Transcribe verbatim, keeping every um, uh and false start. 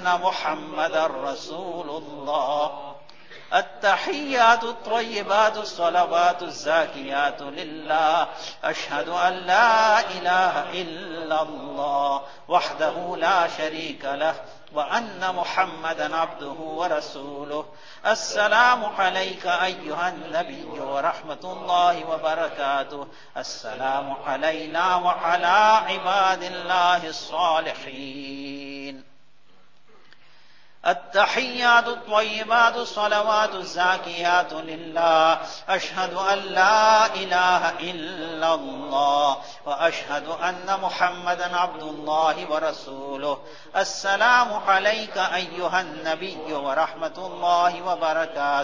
अन्न मुहम्मदर रसूलुल्लाह। अत्तहिय्यातु त्वय्यिबातु स्सलावातु ज़्ज़ाकियातु लिल्लाह अशहदु अन ला इलाहा इल्लल्लाह वहदहु ला शरीका लहु व अन्न मुहम्मदन अब्दुहु व रसूलुहु। अस्सलामु अलैका अय्युहन नबिय्यु व रहमतुल्लाहि व बरकातुहु। अस्सलामु अलैना व अला इबादिल्लाहिस सालिहीन। अत्तहिय्यातु त्वय्यिबातु स्सलावातु ज़्ज़ाकियातु लिल्लाह अशहदु अन ला इलाहा इल्लल्लाह व अशहदु अन्न मुहम्मदन अब्दुल्लाहि व रसूलुहु। अस्सलामु अलैका अय्युहन नबिय्यु व रहमतुल्लाहि व बरकातुहु।